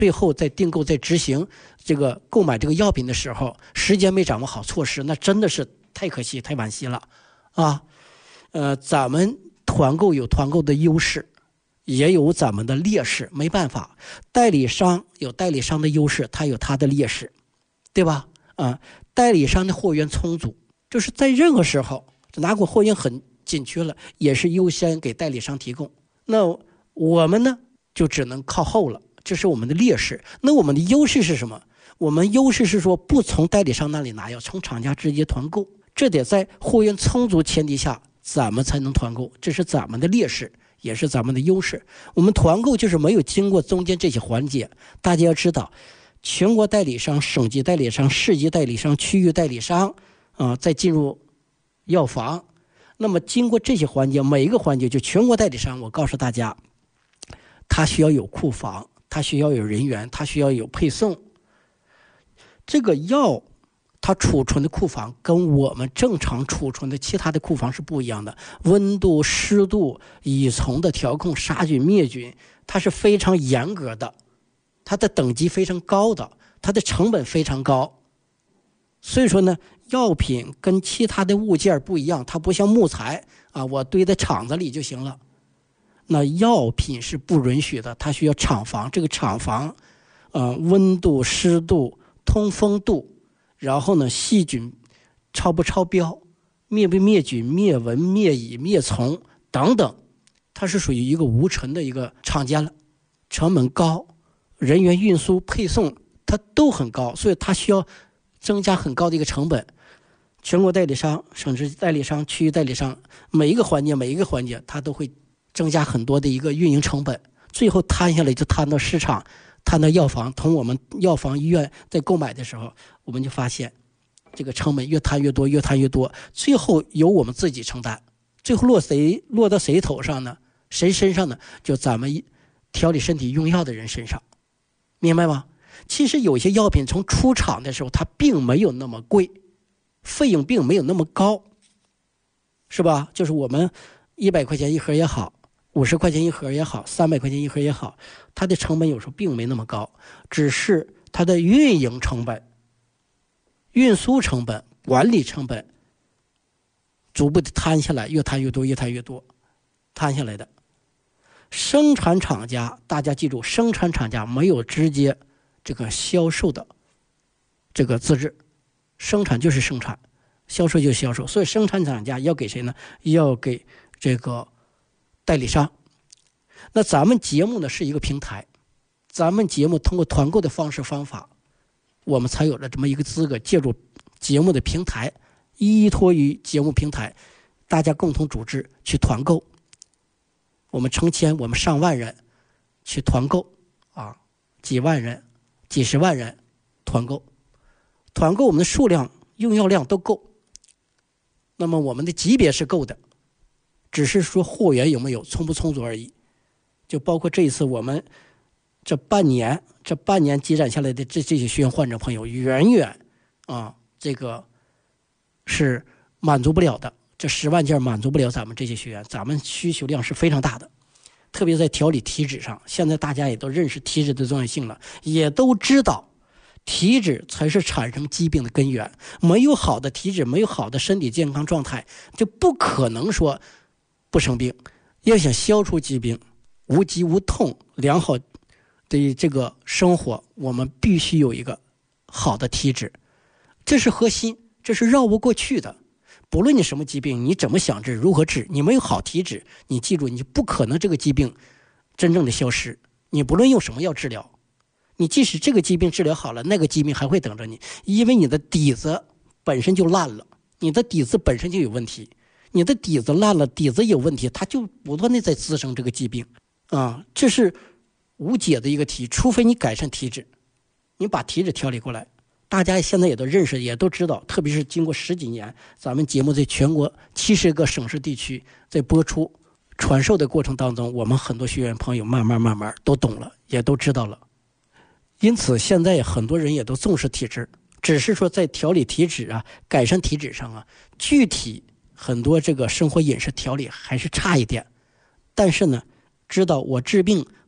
最后在订购在执行这个购买这个药品的时候，时间没掌握好措施，那真的是太可惜太惋惜了啊。咱们团购有团购的优势，也有咱们的劣势，没办法，代理商有代理商的优势，他有他的劣势，对吧？代理商的货源充足，就是在任何时候哪管货源很紧缺了，也是优先给代理商提供。那我们呢就只能靠后了，这是我们的劣势。那我们的优势是什么？我们优势是说不从代理商那里拿药，从厂家直接团购，这得在货源充足前提下咱们才能团购，这是咱们的劣势，也是咱们的优势。我们团购就是没有经过中间这些环节。大家要知道，全国代理商、省级代理商、市级代理商、区域代理商再进入药房，那么经过这些环节，每一个环节就全国代理商，我告诉大家，他需要有库房，他需要有人员，他需要有配送。这个药它储存的库房跟我们正常储存的其他的库房是不一样的，温度、湿度、乙醇的调控、杀菌灭菌，它是非常严格的，它的等级非常高的，它的成本非常高。所以说呢，药品跟其他的物件不一样，它不像木材我堆在厂子里就行了。那药品是不允许的，它需要厂房，这个厂房温度、湿度、通风度，然后呢细菌超不超标，灭不灭菌、灭蚊、灭蚁、灭虫等等，它是属于一个无尘的一个厂家了，成本高，人员运输配送它都很高，所以它需要增加很高的一个成本。全国代理商、省级代理商、区域代理商，每一个环节它都会增加很多的一个运营成本，最后摊下来就摊到市场，摊到药房，从我们药房医院在购买的时候，我们就发现这个成本越摊越多，越摊越多，最后由我们自己承担，最后落到谁头上呢？谁身上呢？就咱们调理身体用药的人身上，明白吗？其实有些药品从出厂的时候它并没有那么贵，费用并没有那么高，是吧？就是我们100块钱一盒也好，50块钱一盒也好，300块钱一盒也好，它的成本有时候并没那么高，只是它的运营成本、运输成本、管理成本逐步的摊下来，越摊越多，越摊越多，摊下来的。生产厂家，大家记住，生产厂家没有直接这个销售的这个资质，生产就是生产，销售就是销售，所以生产厂家要给谁呢？要给这个代理商。那咱们节目呢是一个平台，咱们节目通过团购的方式方法，我们才有了这么一个资格，借助节目的平台，依托于节目平台，大家共同组织去团购，我们成千我们上万人去团购几万人几十万人团购我们的数量用药量都够，那么我们的级别是够的，只是说货源有没有充不充足而已。就包括这一次我们这半年积攒下来的这些学员患者朋友，远远这个是满足不了的，这10万件满足不了咱们这些学员，咱们需求量是非常大的。特别在调理体脂上，现在大家也都认识体脂的重要性了，也都知道体脂才是产生疾病的根源，没有好的体脂，没有好的身体健康状态，就不可能说不生病。要想消除疾病，无疾无痛，良好的这个生活，我们必须有一个好的体脂，这是核心，这是绕不过去的。不论你什么疾病，你怎么想治，如何治，你没有好体脂，你记住，你不可能这个疾病真正的消失。你不论用什么药治疗，你即使这个疾病治疗好了，那个疾病还会等着你，因为你的底子本身就烂了，你的底子本身就有问题，你的底子烂了，底子有问题，它就不断的在滋生这个疾病这是无解的一个题，除非你改善体质，你把体质调理过来。大家现在也都认识，也都知道，特别是经过10几年，咱们节目在全国70个省市地区在播出传授的过程当中，我们很多学员朋友慢慢都懂了，也都知道了。因此现在很多人也都重视体质，只是说在调理体质改善体质上具体很多这个生活饮食调理还是差一点。但是呢，知道我治病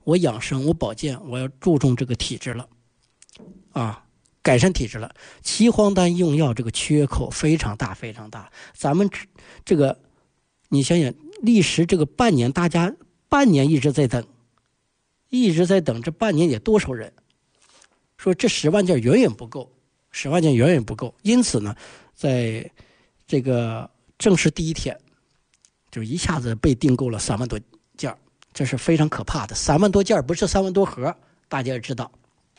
我养生，我保健，我要注重这个体质了啊，改善体质了。岐黄丹用药这个缺口非常大非常大，咱们这个你想想，历时这个半年，大家半年一直在等，这半年也多少人说这10万件远远不够，10万件远远不够。因此呢，在这个正式第一天，就一下子被订购了3万多件，这是非常可怕的。3万多件不是3万多盒，大家也知道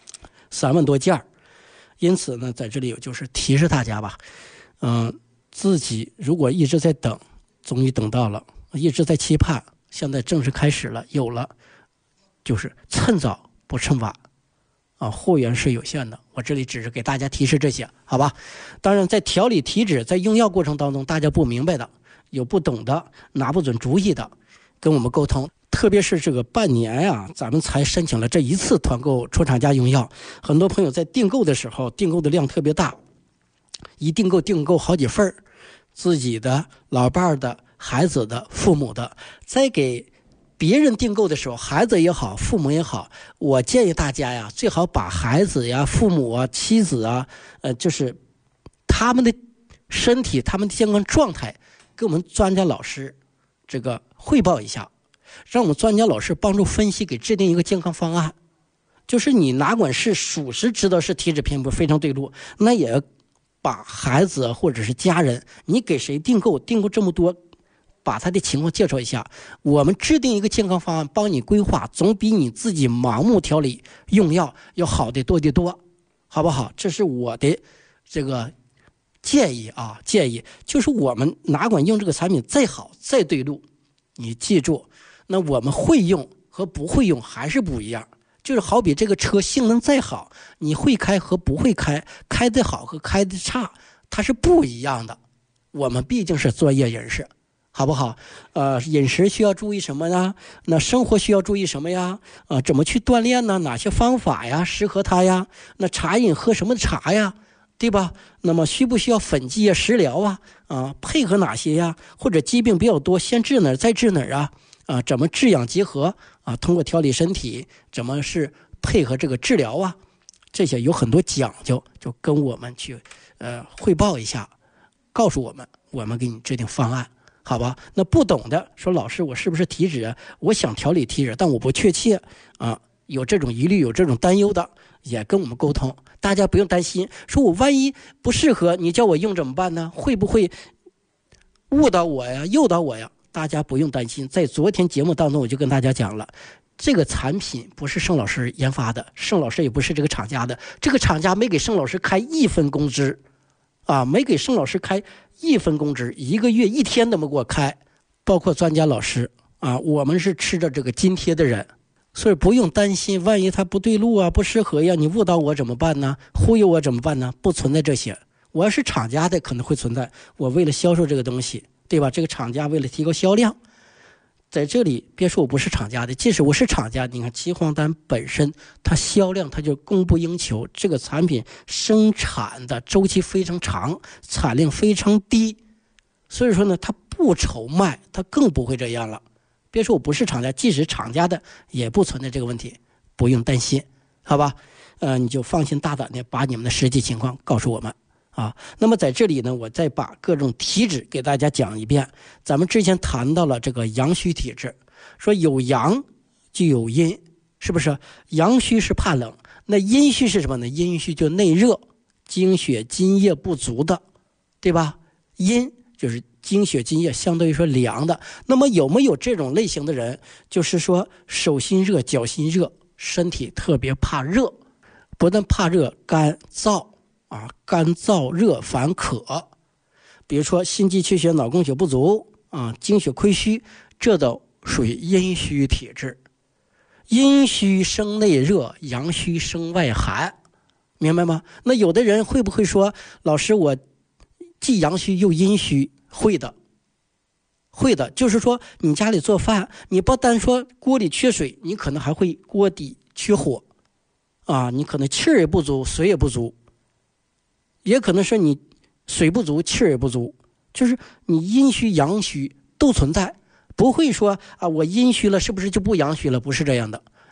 ，3万多件。因此呢，在这里就是提示大家吧，自己如果一直在等，终于等到了，一直在期盼，现在正式开始了，有了，就是趁早不趁晚啊，货源是有限的。我这里只是给大家提示这些，好吧？当然，在调理体质、在用药过程当中，大家不明白的、有不懂的、拿不准主意的，跟我们沟通。特别是这个半年呀，咱们才申请了这一次团购出厂价用药，很多朋友在订购的时候，订购的量特别大，一订购好几份，自己的、老伴的、孩子的、父母的，在给别人订购的时候，孩子也好，父母也好，我建议大家呀，最好把孩子呀、父母啊、妻子啊，就是他们的身体、他们的健康状态，跟我们专家老师这个汇报一下，让我们专家老师帮助分析，给制定一个健康方案。就是你哪管是属实知道是体质偏不非常对路，那也把孩子或者是家人，你给谁订购这么多，把他的情况介绍一下，我们制定一个健康方案，帮你规划，总比你自己盲目调理用药要好得多得多，好不好？这是我的这个建议啊，就是我们哪管用这个产品再好再对路，你记住，那我们会用和不会用还是不一样。就是好比这个车性能再好，你会开和不会开，开得好和开得差，它是不一样的。我们毕竟是专业人士，好不好？饮食需要注意什么呢？那生活需要注意什么呀？怎么去锻炼呢？哪些方法呀适合他呀？那茶饮喝什么茶呀？对吧？那么需不需要粉剂啊、食疗啊？配合哪些呀？或者疾病比较多，先治哪儿再治哪儿啊？怎么治养结合啊？通过调理身体，怎么是配合这个治疗啊？这些有很多讲究，就跟我们去汇报一下，告诉我们给你制定方案，好吧？那不懂的说，老师我是不是体质啊？我想调理体质，但我不确切啊，有这种疑虑有这种担忧的，也跟我们沟通。大家不用担心，说我万一不适合，你叫我用怎么办呢？会不会误导我呀、诱导我呀？大家不用担心，在昨天节目当中我就跟大家讲了，这个产品不是盛老师研发的，盛老师也不是这个厂家的，这个厂家没给盛老师开1分工资啊，没给盛老师开1分工资，1个月1天都没给我开，包括专家老师啊，我们是吃着这个津贴的人，所以不用担心，万一他不对路啊、不适合呀，你误导我怎么办呢？忽悠我怎么办呢？不存在这些。我要是厂家的可能会存在，我为了销售这个东西，对吧？这个厂家为了提高销量，在这里别说我不是厂家的，即使我是厂家，你看岐黄丹本身它销量它就供不应求，这个产品生产的周期非常长，产量非常低，所以说呢，它不愁卖，它更不会这样了。别说我不是厂家，即使厂家的也不存在这个问题，不用担心，好吧？你就放心大胆的把你们的实际情况告诉我们啊。那么在这里呢，我再把各种体质给大家讲一遍。咱们之前谈到了这个阳虚体质，说有阳就有阴，是不是？阳虚是怕冷，那阴虚是什么呢？阴虚就内热，精血津液不足的，对吧？阴就是精血津液相对于说凉的。那么有没有这种类型的人，就是说手心热、脚心热，身体特别怕热，不但怕热，干燥啊，干燥热烦渴，比如说心肌缺血、脑供血不足啊，精血亏虚，这都属于阴虚体质。阴虚生内热，阳虚生外寒，明白吗？那有的人会不会说，老师我既阳虚又阴虚？会的，就是说你家里做饭，你不单说锅里缺水，你可能还会锅底缺火啊，你可能气儿也不足，水也不足，也可能是你水不足，气儿也不足，就是你阴虚阳虚都存在，不会说啊我阴虚了是不是就不阳虚了？不是这样的，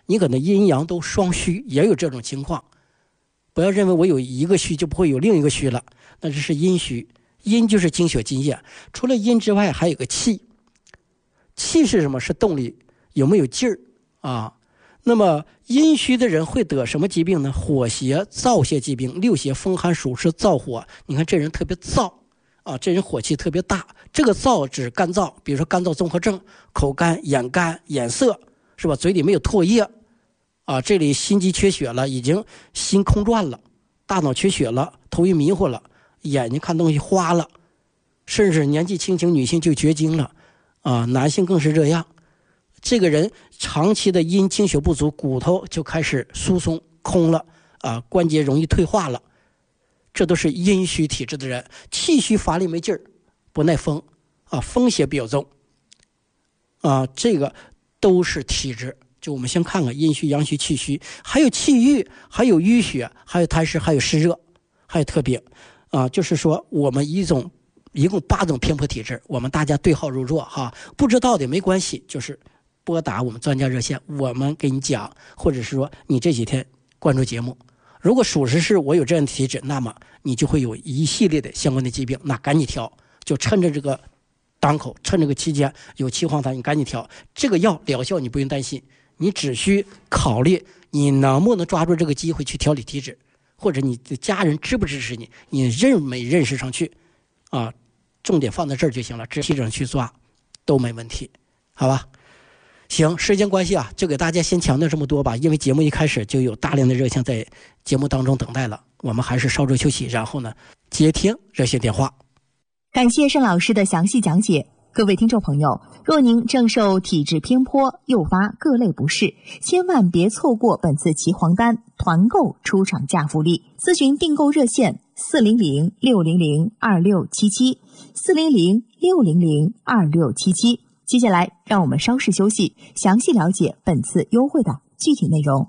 你可能阴阳都双虚，也有这种情况。不要认为我有一个虚就不会有另一个虚了，那这是阴虚。阴就是精血津液，除了阴之外还有个气。气是什么？是动力，有没有劲儿啊？那么阴虚的人会得什么疾病呢？火邪、燥邪疾病，六邪风寒暑湿燥火。你看这人特别燥啊，这人火气特别大。这个燥指干燥，比如说干燥综合症，口干、眼干、眼涩，是吧？嘴里没有唾液啊，这里心肌缺血了，已经心空转了，大脑缺血了，头晕迷糊了，眼睛看东西花了，甚至年纪轻轻女性就绝经了啊，男性更是这样。这个人长期的阴精血不足，骨头就开始疏松空了啊，关节容易退化了，这都是阴虚体质的人。气虚乏力没劲儿，不耐风啊，风邪比较重啊，这个都是体质。就我们先看看阴虚、阳虚、气虚，还有气郁，还有淤血，还有痰湿，还有湿热，还有特别啊，就是说我们一共8种偏颇体质，我们大家对号入座哈，不知道的没关系，就是拨打我们专家热线，我们给你讲，或者是说你这几天关注节目，如果属实是我有这样的体质，那么你就会有一系列的相关的疾病，那赶紧调，就趁着这个档口，趁这个期间有岐黄痰，你赶紧调。这个药疗效你不用担心，你只需考虑你能不能抓住这个机会去调理体质，或者你的家人支不支持你，你认没认识上去啊？重点放在这儿就行了，体质去抓都没问题，好吧？行，时间关系啊，就给大家先强调这么多吧，因为节目一开始就有大量的热线在节目当中等待了，我们还是稍作休息，然后呢接听热线电话。 感谢盛老师的详细讲解。各位听众朋友，若您正受体质偏颇诱发各类不适，千万别错过本次岐黄丹团购出厂价福利。咨询订购热线400-600-2677，400-600-2677。接下来让我们稍事休息，详细了解本次优惠的具体内容。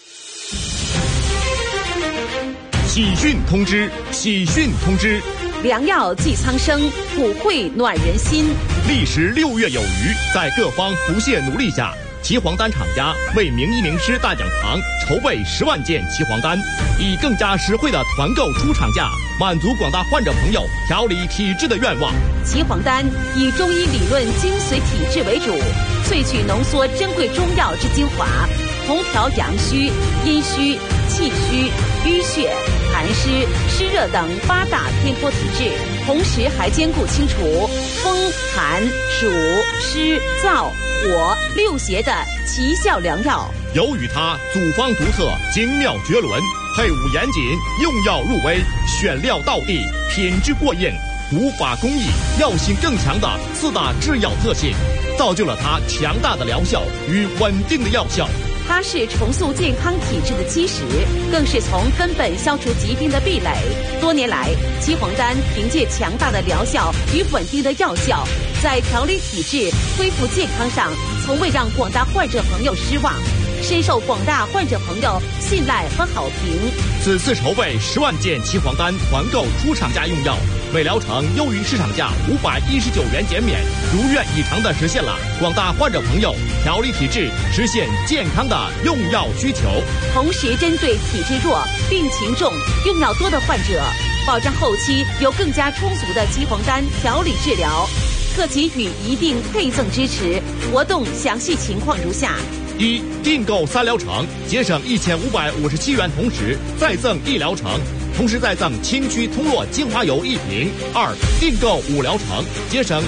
喜讯通知！喜讯通知！ 良药济苍生，普惠暖人心。 历时6月有余，在各方不懈努力下，岐黄丹厂家为名医名师大讲堂筹备10万件岐黄丹，以更加实惠的团购出厂价，满足广大患者朋友调理体质的愿望。 岐黄丹以中医理论精髓体质为主，萃取浓缩珍贵中药之精华，同调阳虚、阴虚、气虚、淤血、痰湿、湿热等8大偏颇体质，同时还兼顾清除风、寒、暑、湿、燥、火6邪的奇效良药。 由于它组方独特，精妙绝伦，配伍严谨，用药入微，选料到地，品质过硬，无法工艺，药性更强的4大制药特性，造就了它强大的疗效与稳定的药效。 它是重塑健康体质的基石，更是从根本消除疾病的壁垒。多年来，岐黄丹凭借强大的疗效与稳定的药效，在调理体质、恢复健康上，从未让广大患者朋友失望，深受广大患者朋友信赖和好评。 此次筹备10万件岐黄丹团购出厂价用药，每疗程优于市场价519元减免，如愿以偿地实现了广大患者朋友调理体质、实现健康的用药需求。 同时，针对体质弱、病情重、用药多的患者，保障后期有更加充足的岐黄丹调理治疗，特给予一定配赠支持。活动详细情况如下 ：1. 订购3疗程，节省1557元，同时再赠1疗程，同时再赠清虚通络精华油1瓶。2. 订购5疗程，节省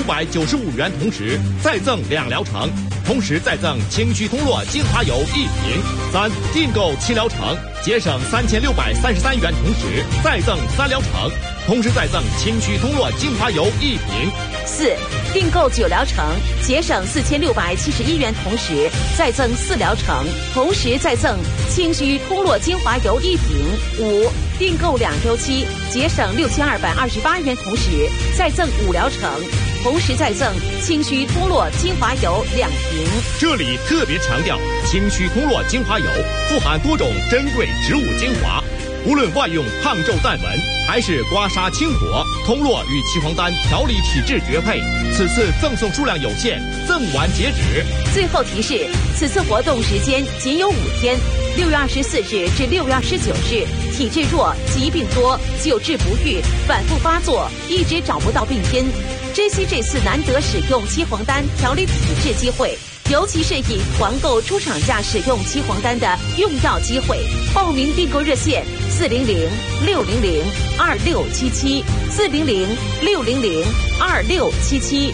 2595元，同时再赠2疗程，同时再赠清虚通络精华油1瓶。3. 订购7疗程，节省3633元，同时再赠3疗程，同时再赠清虚通络精华油1瓶。 4. 订购9疗程，节省4671元，同时再赠4疗程，同时再赠清虚通络精华油1瓶。5. 订购2周期，节省6228元，同时再赠5疗程，同时再赠清虚通络精华油2瓶。 这里特别强调，清虚通络精华油富含多种珍贵植物精华， 无论外用胖皱淡纹，还是刮痧清火，通络与岐黄丹调理体质绝配。此次赠送数量有限，赠完截止。 最后提示：此次活动时间仅有5天，6月24日至6月29日。体质弱、疾病多、久治不愈、反复发作，一直找不到病因，珍惜这次难得使用岐黄丹调理体质机会。尤其是以团购出厂价使用岐黄丹的用药机会。报名订购热线400-600-2677，400-600-2677。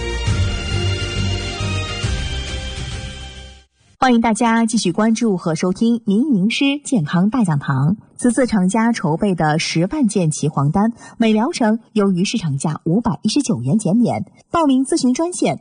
欢迎大家继续关注和收听民营师健康大讲堂。此次厂家筹备的10万件岐黄丹，每疗程由于市场价519元减免。报名咨询专线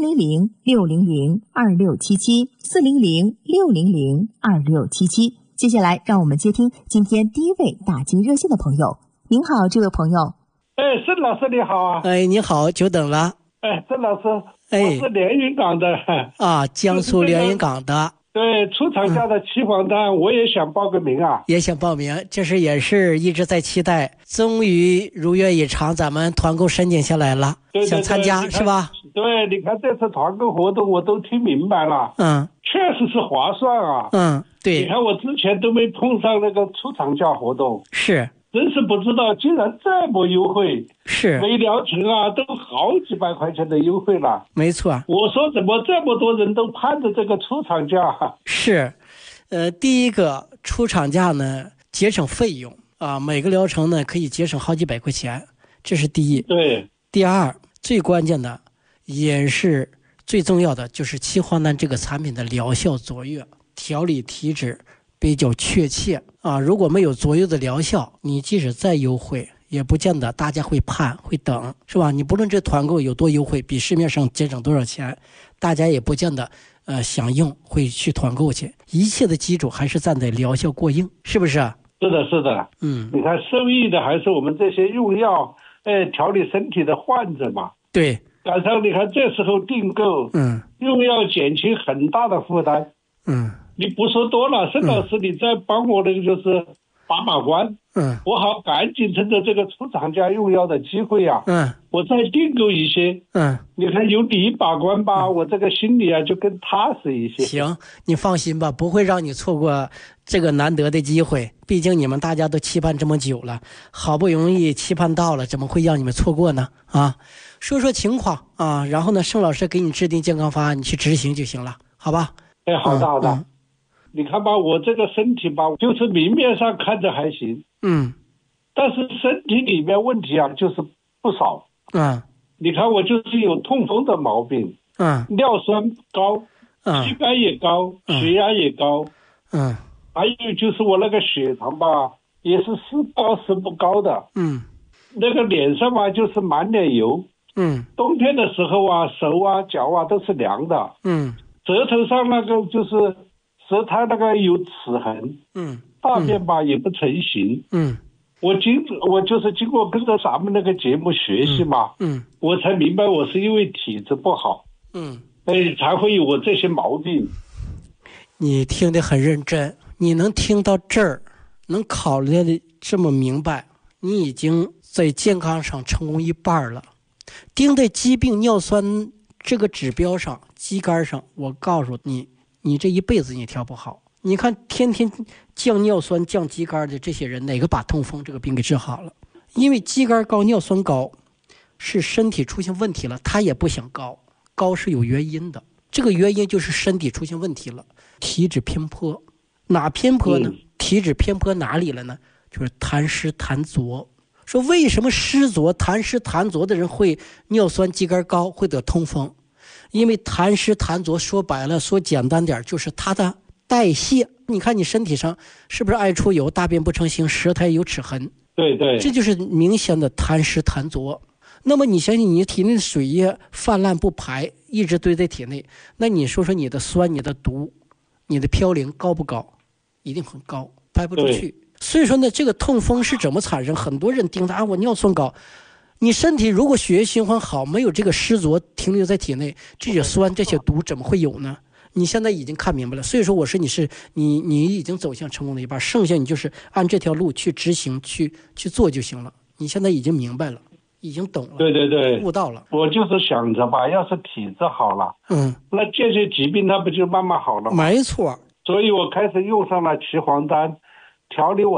400-600-2677，400-600-2677。接下来让我们接听今天第一位打进热线的朋友。您好，这位朋友。 孙老师你好啊。 你好，久等了。 孙老师，我是连云港的啊，江苏连云港的。 对，出厂价的岐黄丹，我也想报个名啊。 也想报名，这是也是一直在期待，终于如愿以偿，咱们团购申请下来了。 对， 想参加是吧？ 对，你看这次团购活动我都听明白了。确实是划算啊。 对。 你看我之前都没碰上那个出厂价活动。 是。 真是不知道竟然这么优惠， 是每疗程啊都好几百块钱的优惠了。 没错。 我说怎么这么多人都盼着这个出厂价？ 是，第一个出厂价呢节省费用啊，每个疗程呢可以节省好几百块钱，这是第一。 对。 第二，最关键的也是最重要的，就是岐黄丹这个产品的疗效卓越，调理体质比较确切啊！如果没有卓越的疗效，你即使再优惠，也不见得大家会盼会等，是吧？你不论这团购有多优惠，比市面上节省多少钱，大家也不见得响应会去团购去。一切的基础还是站在疗效过硬，是不是？ 是的，是的。你看受益的还是我们这些用药调理身体的患者嘛。 对。 赶上你看这时候订购，用药减轻很大的负担。你不说多了，沈老师，你再帮我那个就是把关。我好赶紧趁着这个出厂价用药的机会啊，我再订购一些。你看有你把关吧，我这个心里啊就更踏实一些。 行，你放心吧，不会让你错过这个难得的机会。毕竟你们大家都期盼这么久了，好不容易期盼到了，怎么会让你们错过呢？啊，说说情况啊，然后呢，盛老师给你制定健康方案，你去执行就行了，好吧？ 好的好的。你看吧，我这个身体吧，就是明面上看着还行，但是身体里面问题啊，就是不少。你看我就是有痛风的毛病，尿酸高，肌酐也高，血压也高，还有就是我那个血糖吧，也是时高时不高的，那个脸上嘛就是满脸油，冬天的时候啊，手啊脚啊都是凉的，舌头上那个就是舌苔那个有齿痕，大便吧也不成形，我就是经过跟着咱们那个节目学习嘛，我才明白我是因为体质不好，才会有我这些毛病。 你听得很认真，你能听到这儿，能考虑的这么明白，你已经在健康上成功一半了。盯在疾病尿酸这个指标上，肌酐上，我告诉你，你这一辈子你调不好。你看天天降尿酸降肌酐的这些人，哪个把痛风这个病给治好了？因为肌酐高尿酸高是身体出现问题了，他也不想高，高是有原因的，这个原因就是身体出现问题了，体脂偏颇。哪偏颇呢？体脂偏颇哪里了呢？就是痰湿痰浊。说为什么湿浊痰湿痰浊的人会尿酸肌酐高，会得痛风？因为痰湿痰浊说白了说简单点，就是它的代谢。你看你身体上是不是爱出油，大便不成形，舌苔有齿痕？ 对对， 这就是明显的痰湿痰浊。那么你相信你体内的水液泛滥不排，一直堆在体内，那你说说你的酸你的毒你的嘌呤高不高？一定很高，排不出去。所以说呢，这个痛风是怎么产生？很多人盯着我尿酸高，你身体如果血液循环好，没有这个湿浊停留在体内，这些酸这些毒怎么会有呢？ 你现在已经看明白了，所以说我说你已经走向成功的一半，剩下你就是按这条路去执行，去做就行了。你现在已经明白了，已经懂了， 对对对， 悟到了。 我就是想着吧，要是体质好了，那这些疾病它不就慢慢好了吗？ 没错。 所以我开始用上了岐黄丹，调理我